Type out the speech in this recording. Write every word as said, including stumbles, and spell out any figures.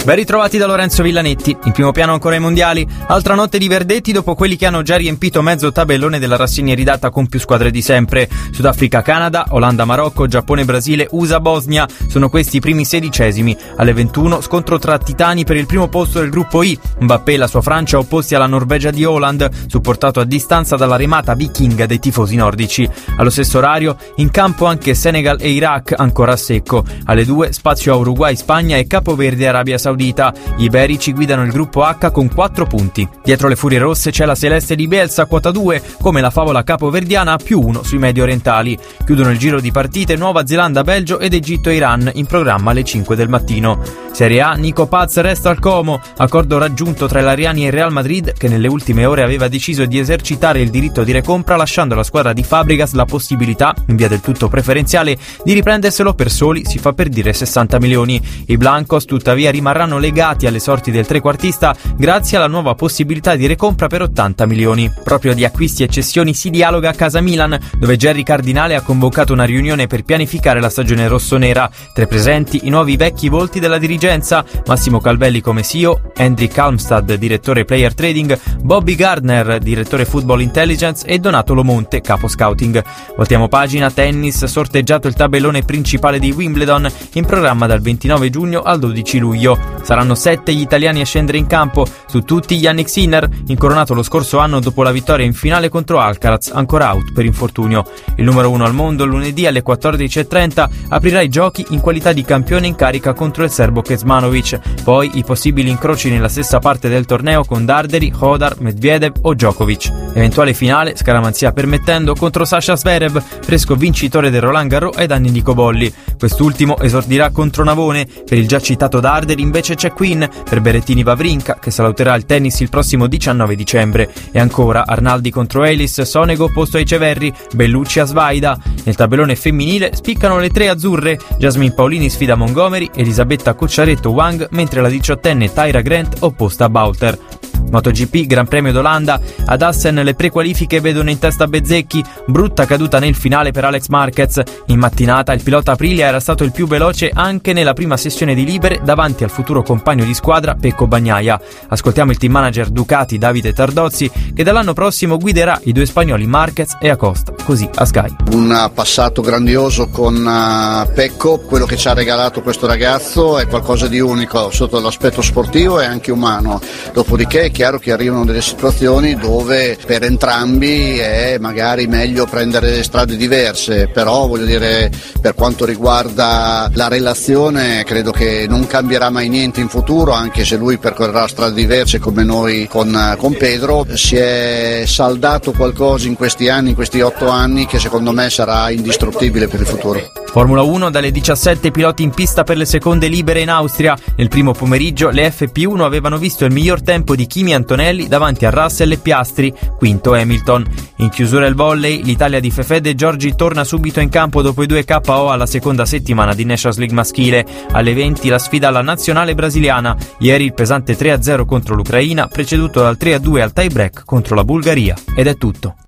Ben ritrovati da Lorenzo Villanetti. In primo piano ancora i mondiali. Altra notte di verdetti dopo quelli che hanno già riempito mezzo tabellone della rassegna ridata con più squadre di sempre. Sudafrica-Canada, Olanda-Marocco, Giappone-Brasile, U S A-Bosnia. Sono questi i primi sedicesimi. Alle ventuno scontro tra titani per il primo posto del gruppo I. Mbappé e la sua Francia opposti alla Norvegia di Haaland, supportato a distanza dalla remata vichinga dei tifosi nordici. Allo stesso orario in campo anche Senegal e Iraq ancora a secco. Alle due spazio a Uruguay, Spagna e Capoverde, Arabia Saudita. Gli iberici guidano il gruppo H con quattro punti. Dietro le furie rosse c'è la Celeste di Bielsa, quota due, come la favola capoverdiana a più uno sui medio orientali. Chiudono il giro di partite Nuova Zelanda, Belgio ed Egitto e Iran, in programma alle cinque del mattino. Serie A, Nico Paz resta al Como, accordo raggiunto tra i Lariani e il Real Madrid, che nelle ultime ore aveva deciso di esercitare il diritto di recompra, lasciando alla squadra di Fabregas la possibilità, in via del tutto preferenziale, di riprenderselo per soli, si fa per dire, sessanta milioni. I Blancos tuttavia rimarranno legati alle sorti del trequartista grazie alla nuova possibilità di recompra per ottanta milioni. Proprio di acquisti e cessioni si dialoga a casa Milan, dove Gerry Cardinale ha convocato una riunione per pianificare la stagione rossonera. Tra i presenti i nuovi vecchi volti della dirigenza: Massimo Calvelli come C E O, Hendrik Almstad, direttore player trading, Bobby Gardner, direttore football intelligence e Donato Lomonte, capo scouting. Voltiamo pagina. Tennis, sorteggiato il tabellone principale di Wimbledon, in programma dal ventinove giugno al dodici luglio. Saranno sette gli italiani a scendere in campo, su tutti Jannik Sinner, incoronato lo scorso anno dopo la vittoria in finale contro Alcaraz, ancora out per infortunio. Il numero uno al mondo lunedì alle quattordici e trenta aprirà i giochi in qualità di campione in carica contro il serbo Kecmanovic, poi i possibili incroci nella stessa parte del torneo con Darderi, Hodar, Medvedev o Djokovic. Eventuale finale, scaramanzia permettendo, contro Sasha Zverev, fresco vincitore del Roland Garros ai danni di Cobolli. Quest'ultimo esordirà contro Navone. Per il già citato Darderi invece c'è Queen, per Berrettini Wawrinka, che saluterà il tennis il prossimo diciannove dicembre. E ancora Arnaldi contro Elis, Sonego opposto ai Ceverri, Bellucci a Svaida. Nel tabellone femminile spiccano le tre azzurre: Jasmine Paolini sfida Montgomery, Elisabetta Cocciaretto Wang, mentre la diciottenne Tyra Grant opposta a Bauter. MotoGP, Gran Premio d'Olanda. Ad Assen le prequalifiche vedono in testa Bezzecchi, brutta caduta nel finale per Alex Marquez. In mattinata il pilota Aprilia era stato il più veloce anche nella prima sessione di libere davanti al futuro compagno di squadra Pecco Bagnaia. Ascoltiamo il team manager Ducati Davide Tardozzi, che dall'anno prossimo guiderà i due spagnoli Marquez e Acosta, così a Sky. Un passato grandioso con uh, Pecco, quello che ci ha regalato questo ragazzo è qualcosa di unico sotto l'aspetto sportivo e anche umano. Dopodiché è chiaro che arrivano delle situazioni dove per entrambi è magari meglio prendere strade diverse, però voglio dire, per quanto riguarda la relazione credo che non cambierà mai niente in futuro, anche se lui percorrerà strade diverse come noi con, con Pedro. Si è saldato qualcosa in questi anni, in questi otto anni, che secondo me sarà indistruttibile per il futuro. Formula uno, dalle diciassette piloti in pista per le seconde libere in Austria. Nel primo pomeriggio le F P uno avevano visto il miglior tempo di Kimi Antonelli davanti a Russell e Piastri, quinto Hamilton. In chiusura il volley, l'Italia di Fefede Giorgi torna subito in campo dopo i due K O alla seconda settimana di Nations League maschile. Alle venti la sfida alla nazionale brasiliana. Ieri il pesante tre a zero contro l'Ucraina, preceduto dal tre a due al tie break contro la Bulgaria. Ed è tutto.